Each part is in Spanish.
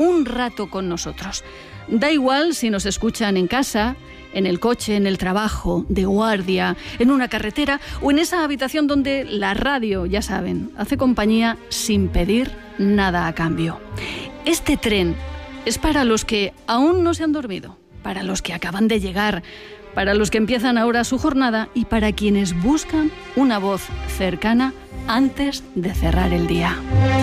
un rato con nosotros. Da igual si nos escuchan en casa, en el coche, en el trabajo, de guardia, en una carretera o en esa habitación donde la radio, ya saben, hace compañía sin pedir nada a cambio. Este tren es para los que aún no se han dormido, para los que acaban de llegar, para los que empiezan ahora su jornada y para quienes buscan una voz cercana antes de cerrar el día.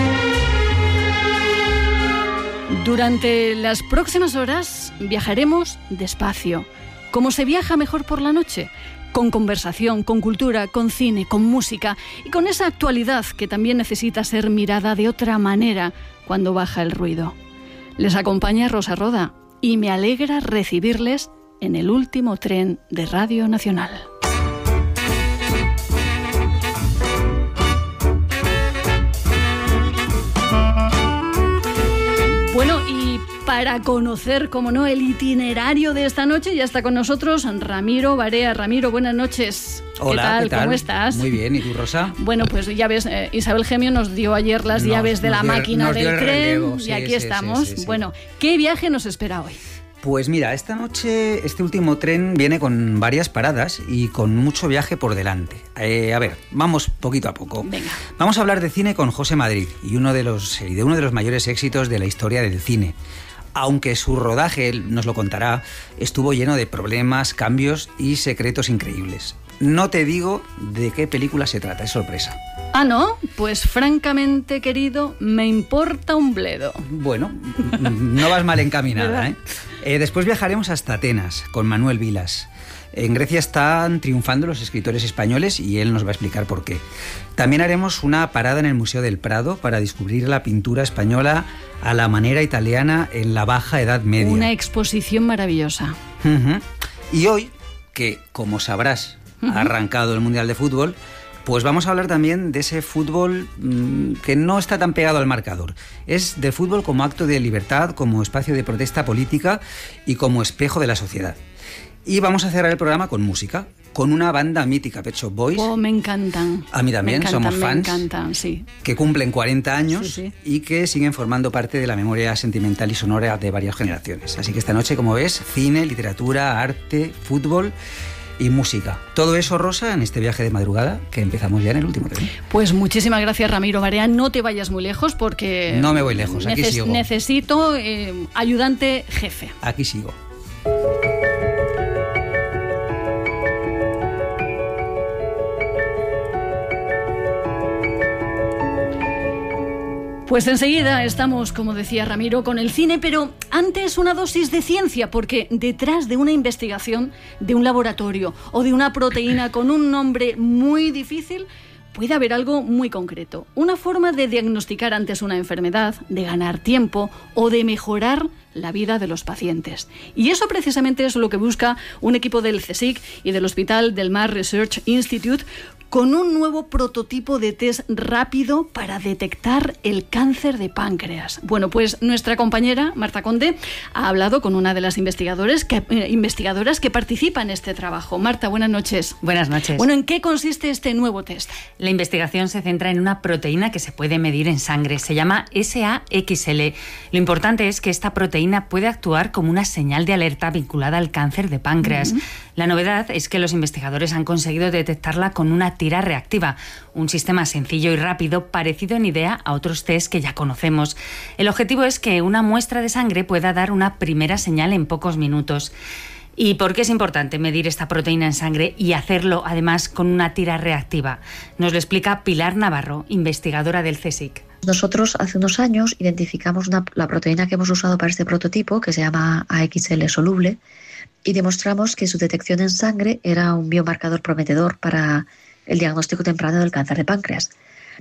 Durante las próximas horas viajaremos despacio, como se viaja mejor por la noche, con conversación, con cultura, con cine, con música y con esa actualidad que también necesita ser mirada de otra manera cuando baja el ruido. Les acompaña Rosa Roda y me alegra recibirles en el último tren de Radio Nacional. Bueno, y para conocer, como no, el itinerario de esta noche, ya está con nosotros Ramiro Barea. Ramiro, buenas noches. Hola, ¿Qué tal? ¿Cómo estás? Muy bien, ¿y tú, Rosa? Bueno, pues ya ves, Isabel Gemio nos dio ayer las llaves de la máquina del tren relevo, y aquí estamos. Sí. Bueno, ¿qué viaje nos espera hoy? Pues mira, esta noche este último tren viene con varias paradas y con mucho viaje por delante. A ver, vamos poquito a poco. Venga. Vamos a hablar de cine con José Madrid y de uno de los mayores éxitos de la historia del cine. Aunque su rodaje, él nos lo contará, estuvo lleno de problemas, cambios y secretos increíbles. No te digo de qué película se trata, es sorpresa. Ah, ¿no? Pues francamente, querido, me importa un bledo. Bueno, no vas mal encaminada, ¿eh? Después viajaremos hasta Atenas con Manuel Vilas. En Grecia están triunfando los escritores españoles y él nos va a explicar por qué. También haremos una parada en el Museo del Prado para descubrir la pintura española a la manera italiana en la Baja Edad Media. Una exposición maravillosa. Y hoy, que como sabrás, ha arrancado el Mundial de Fútbol, pues vamos a hablar también de ese fútbol que no está tan pegado al marcador. Es de fútbol como acto de libertad, como espacio de protesta política y como espejo de la sociedad. Y vamos a cerrar el programa con música, con una banda mítica, Pet Shop Boys. Oh, me encantan. A mí también, somos fans. Me encantan, sí. Que cumplen 40 años sí. Y que siguen formando parte de la memoria sentimental y sonora de varias generaciones. Así que esta noche, como ves, cine, literatura, arte, fútbol y música. Todo eso, Rosa, en este viaje de madrugada que empezamos ya en el último tren. Pues muchísimas gracias, Ramiro Barea. No te vayas muy lejos porque... No me voy lejos, aquí sigo. Necesito ayudante jefe. Aquí sigo. Pues enseguida estamos, como decía Ramiro, con el cine, pero antes una dosis de ciencia, porque detrás de una investigación, de un laboratorio o de una proteína con un nombre muy difícil, puede haber algo muy concreto. Una forma de diagnosticar antes una enfermedad, de ganar tiempo o de mejorar la vida de los pacientes. Y eso precisamente es lo que busca un equipo del CSIC y del Hospital del Mar Research Institute con un nuevo prototipo de test rápido para detectar el cáncer de páncreas. Bueno, pues nuestra compañera Marta Conde ha hablado con una de las investigadoras que participa en este trabajo. Marta, buenas noches. Buenas noches. Bueno, ¿en qué consiste este nuevo test? La investigación se centra en una proteína que se puede medir en sangre. Se llama SAXL. Lo importante es que esta proteína puede actuar como una señal de alerta vinculada al cáncer de páncreas. La novedad es que los investigadores han conseguido detectarla con una tira reactiva, un sistema sencillo y rápido parecido en idea a otros test que ya conocemos. El objetivo es que una muestra de sangre pueda dar una primera señal en pocos minutos. ¿Y por qué es importante medir esta proteína en sangre y hacerlo además con una tira reactiva? Nos lo explica Pilar Navarro, investigadora del CSIC. Nosotros hace unos años identificamos la proteína que hemos usado para este prototipo, que se llama AXL soluble, y demostramos que su detección en sangre era un biomarcador prometedor para el diagnóstico temprano del cáncer de páncreas.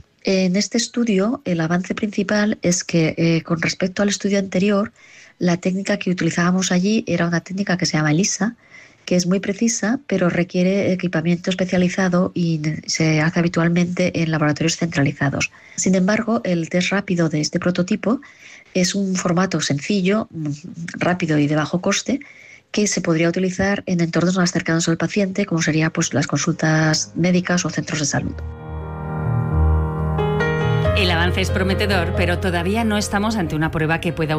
En este estudio, el avance principal es que con respecto al estudio anterior, la técnica que utilizábamos allí era una técnica que se llama ELISA, que es muy precisa, pero requiere equipamiento especializado y se hace habitualmente en laboratorios centralizados. Sin embargo, el test rápido de este prototipo es un formato sencillo, rápido y de bajo coste, que se podría utilizar en entornos más cercanos al paciente, como sería pues, las consultas médicas o centros de salud. El avance es prometedor, pero todavía no estamos ante una prueba que pueda